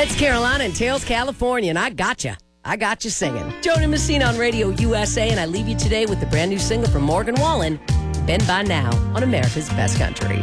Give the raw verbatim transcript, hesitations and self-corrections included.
It's Carolina and Tales, California, and I got you. I got you singing. Jonah Messina on Radio U S A, and I leave you today with the brand new single from Morgan Wallen, Been By Now, on America's Best Country.